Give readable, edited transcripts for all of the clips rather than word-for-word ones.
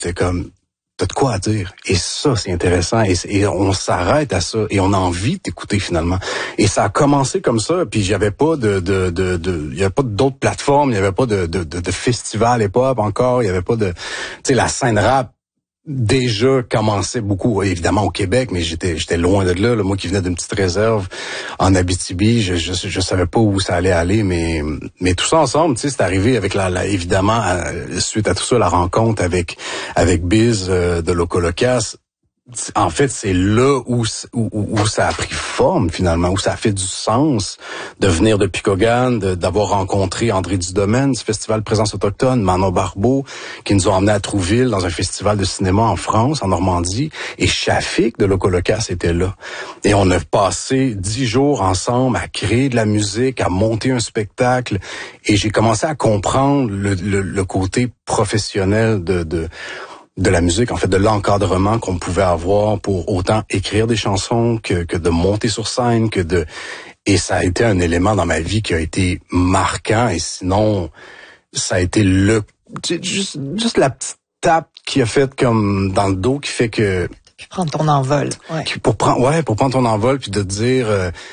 t'es comme, t'as de quoi à dire. Et ça, c'est intéressant. Et on s'arrête à ça. Et on a envie d'écouter finalement. Et ça a commencé comme ça. Puis j'avais pas il y avait pas d'autres plateformes. Il y avait pas de festival hip-hop encore. Il y avait pas tu sais, la scène rap déjà commençait beaucoup, évidemment au Québec, mais j'étais loin de là. Moi qui venais d'une petite réserve en Abitibi, je savais pas où ça allait aller, mais tout ça ensemble, tu sais, c'est arrivé avec évidemment suite à tout ça la rencontre avec Biz de Locolocas. En fait, c'est là où ça a pris forme finalement, où ça a fait du sens de venir de Picogan, d'avoir rencontré André Dudomaine du Festival Présence Autochtone, Manon Barbeau, qui nous ont emmenés à Trouville dans un festival de cinéma en France, en Normandie, et Shafik de Locolocas était là. Et on a passé 10 jours ensemble à créer de la musique, à monter un spectacle, et j'ai commencé à comprendre le côté professionnel de la musique, en fait, de l'encadrement qu'on pouvait avoir pour autant écrire des chansons que de monter sur scène, et ça a été un élément dans ma vie qui a été marquant, et sinon, ça a été juste la petite tape qui a fait comme dans le dos qui fait que... Puis prendre ton envol. Ouais. Pour prendre ton envol puis de te dire...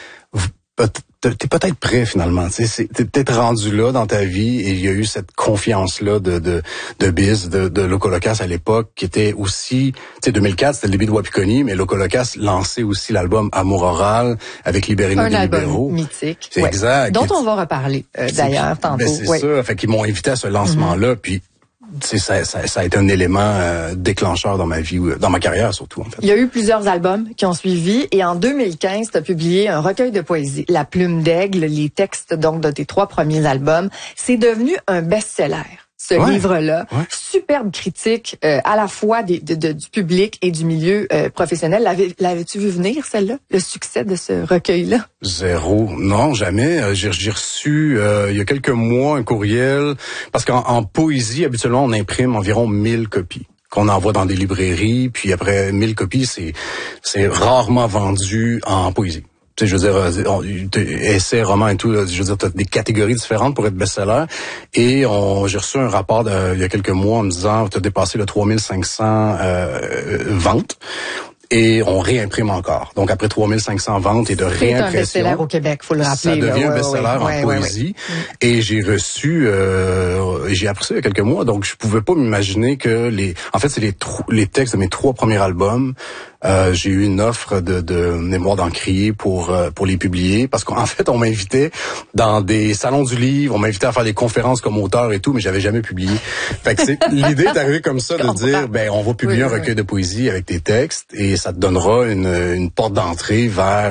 t'es peut-être prêt finalement, tu sais, t'es peut-être rendu là dans ta vie et il y a eu cette confiance-là de Biz, de Locolocas à l'époque, qui était aussi, tu sais, 2004, c'était le début de Wapikoni, mais Locolocas lançait aussi l'album Amour Oral avec Libérino des Libéraux. Un album mythique. C'est exact. Dont on va reparler, d'ailleurs, tantôt. Ben c'est ça, fait qu'ils m'ont invité à ce lancement-là, puis ça a été un élément déclencheur dans ma vie, dans ma carrière surtout, en fait. Il y a eu plusieurs albums qui ont suivi et en 2015, tu as publié un recueil de poésie, La Plume d'Aigle, les textes donc de tes 3 premiers albums. C'est devenu un best-seller, ce livre-là. Ouais. Superbe critique à la fois du public et du milieu professionnel. L'avais-tu vu venir, celle-là, le succès de ce recueil-là? Zéro. Non, jamais. J'ai reçu il y a quelques mois un courriel, parce qu'en poésie, habituellement, on imprime environ 1000 copies qu'on envoie dans des librairies, puis après 1000 copies, c'est rarement vendu en poésie. Tu sais, je veux dire, essais, romans et tout, là, je veux dire, t'as des catégories différentes pour être best-seller. Et j'ai reçu un rapport il y a quelques mois en me disant, t'as dépassé le 3500 ventes. Et on réimprime encore. Donc, après 3500 ventes et de réimpression... C'est un best-seller au Québec, faut le rappeler. Ça devient un best-seller en poésie. Et j'ai reçu... j'ai appris ça il y a quelques mois, donc je pouvais pas m'imaginer que En fait, c'est les textes de mes 3 premiers albums. J'ai eu une offre de mémoire d'encrier pour les publier, parce qu'en fait, on m'invitait dans des salons du livre, on m'invitait à faire des conférences comme auteur et tout, mais j'avais jamais publié. Fait que l'idée est arrivée comme ça, de dire, on va publier un recueil de poésie avec tes textes, et ça te donnera une porte d'entrée vers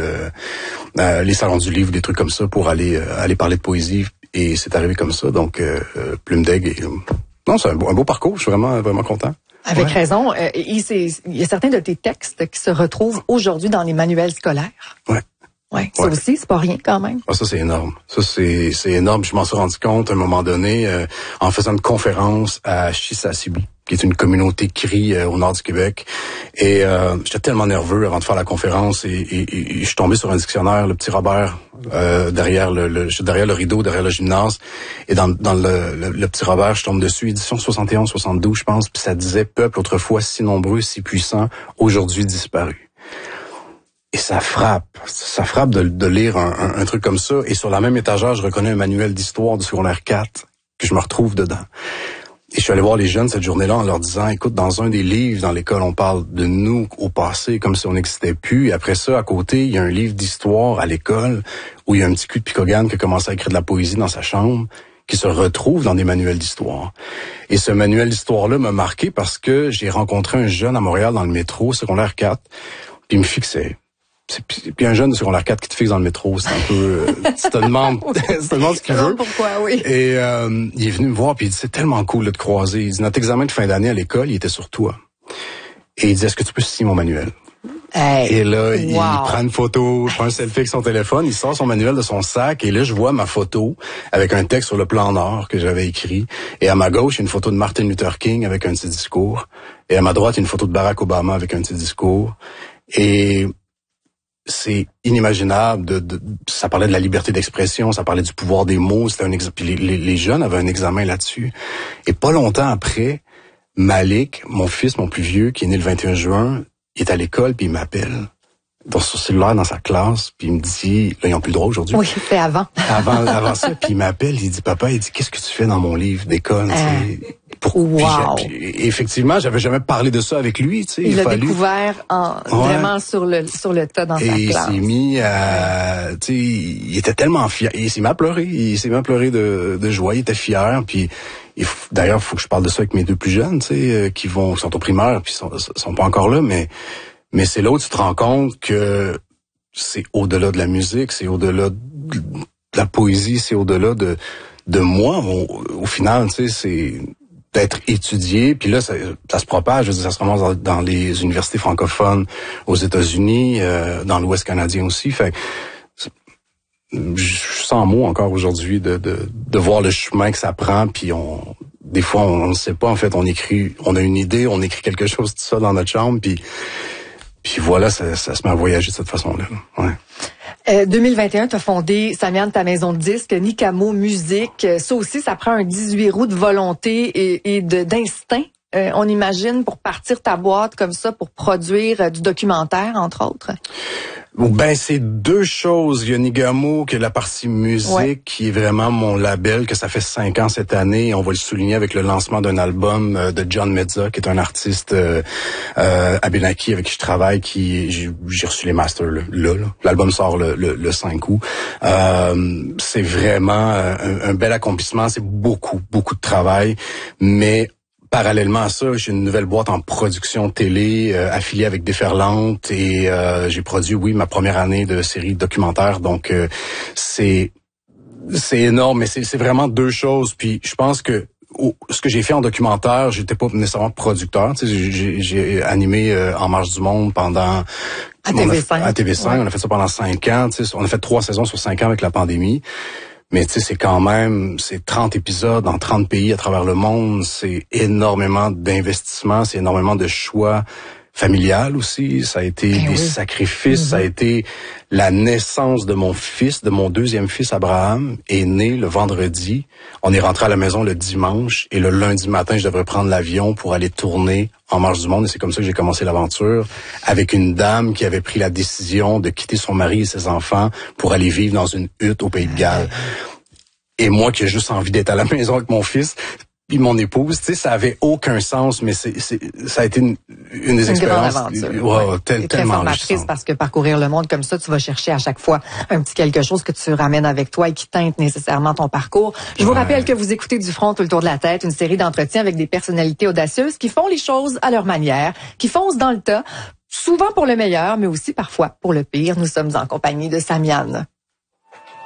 les salons du livre, des trucs comme ça, pour aller parler de poésie. Et c'est arrivé comme ça, donc Plume d'Aigle. Non, c'est un beau parcours, je suis vraiment content. Avec raison. Il y a certains de tes textes qui se retrouvent aujourd'hui dans les manuels scolaires. Ouais. Ça aussi, c'est pas rien quand même. Ah, ça, c'est énorme. Ça, c'est énorme. Je m'en suis rendu compte à un moment donné en faisant une conférence à Chisasibi, qui est une communauté cri au nord du Québec. Et j'étais tellement nerveux avant de faire la conférence et je suis tombé sur un dictionnaire, le petit Robert, derrière le rideau, derrière le gymnase. Et dans le petit Robert, je tombe dessus, édition 71-72, je pense, puis ça disait « Peuple autrefois si nombreux, si puissant, aujourd'hui disparu ». Et ça frappe de lire un truc comme ça. Et sur la même étagère, je reconnais un manuel d'histoire du secondaire 4, que je me retrouve dedans. Et je suis allé voir les jeunes cette journée-là en leur disant, écoute, dans un des livres dans l'école, on parle de nous au passé comme si on n'existait plus. Et après ça, à côté, il y a un livre d'histoire à l'école où il y a un petit cul de Picogan qui a commencé à écrire de la poésie dans sa chambre, qui se retrouve dans des manuels d'histoire. Et ce manuel d'histoire-là m'a marqué parce que j'ai rencontré un jeune à Montréal dans le métro, secondaire 4, puis il me fixait. Puis un jeune de secondaire 4 qui te fixe dans le métro, c'est un peu... tu te demandes ce qu'il veut. Pourquoi, oui. Et il est venu me voir, puis il dit, c'est tellement cool de te croiser. Il dit, notre examen de fin d'année à l'école, il était sur toi. Et il dit, est-ce que tu peux signer mon manuel? Hey, et là, il prend une photo, prend un selfie avec son téléphone, il sort son manuel de son sac, et là, je vois ma photo avec un texte sur le plan Nord que j'avais écrit. Et à ma gauche, il y a une photo de Martin Luther King avec un petit discours. Et à ma droite, il y a une photo de Barack Obama avec un petit discours. Et c'est inimaginable ça parlait de la liberté d'expression, ça parlait du pouvoir des mots, c'était puis les jeunes avaient un examen là-dessus. Et pas longtemps après, Malik, mon fils, mon plus vieux, qui est né le 21 juin, il est à l'école puis il m'appelle dans son cellulaire, dans sa classe, puis il me dit, là, ils ont plus le droit aujourd'hui. Oui, c'est avant. avant ça, puis il m'appelle, il dit, papa, il dit, qu'est-ce que tu fais dans mon livre d'école, Wow. Puis, effectivement, j'avais jamais parlé de ça avec lui, tu sais. Il l'a découvert vraiment sur le tas dans sa classe. Et il s'est mis à, tu sais, il était tellement fier. Il s'est mis à pleurer. Il s'est mis à pleurer de joie. Il était fier. Puis, d'ailleurs, il faut que je parle de ça avec mes deux plus jeunes, tu sais, qui sont au primaire, puis sont pas encore là, mais c'est là où tu te rends compte que c'est au-delà de la musique, c'est au-delà de la poésie, c'est au-delà de moi. Au final, tu sais, c'est d'être étudié, puis là, ça se propage, je veux dire, ça se ramasse dans les universités francophones aux États-Unis, dans l'Ouest canadien aussi. Fait je suis sans mots encore aujourd'hui de voir le chemin que ça prend, puis des fois, on ne sait pas, en fait, on a une idée, on écrit quelque chose, tout ça dans notre chambre, puis voilà, ça se met à voyager de cette façon-là. Ouais. 2021, tu as fondé, Samian, ta maison de disques, Nicamo Musique. Ça aussi, ça prend un 18 roues de volonté et d'instinct, on imagine, pour partir ta boîte comme ça, pour produire du documentaire, entre autres. Ben, c'est deux choses. Il y a Nicamo, qui est la partie musique, qui est vraiment mon label, que ça fait 5 ans cette année. Et on va le souligner avec le lancement d'un album de John Mezza, qui est un artiste Abenaki avec qui je travaille, j'ai reçu les masters là. L'album sort le 5 août. C'est vraiment un bel accomplissement. C'est beaucoup de travail, mais parallèlement à ça, j'ai une nouvelle boîte en production télé affiliée avec Déferlante et j'ai produit, ma première année de série documentaire. Donc, c'est énorme, mais c'est vraiment deux choses. Puis, je pense que ce que j'ai fait en documentaire, j'étais pas nécessairement producteur. Tu sais, j'ai animé En marche du monde pendant... À TV5. À TV5, on a fait ça pendant 5 ans. Tu sais, on a fait 3 saisons sur 5 ans avec la pandémie. Mais tu sais, c'est 30 épisodes dans 30 pays à travers le monde. C'est énormément d'investissement, c'est énormément de choix familial aussi. Ça a été des sacrifices, ça a été la naissance de mon fils, de mon deuxième fils Abraham, est né le vendredi. On est rentré à la maison le dimanche et le lundi matin, je devrais prendre l'avion pour aller tourner En marche du monde. Et c'est comme ça que j'ai commencé l'aventure avec une dame qui avait pris la décision de quitter son mari et ses enfants pour aller vivre dans une hutte au Pays de Galles. Et moi qui ai juste envie d'être à la maison avec mon fils puis mon épouse, tu sais, ça avait aucun sens, mais ça a été une des expériences tellement formatrice parce que parcourir le monde comme ça, tu vas chercher à chaque fois un petit quelque chose que tu ramènes avec toi et qui teinte nécessairement ton parcours. Je vous rappelle que vous écoutez Du front tout le tour de la tête, une série d'entretiens avec des personnalités audacieuses qui font les choses à leur manière, qui foncent dans le tas, souvent pour le meilleur, mais aussi parfois pour le pire. Nous sommes en compagnie de Samian.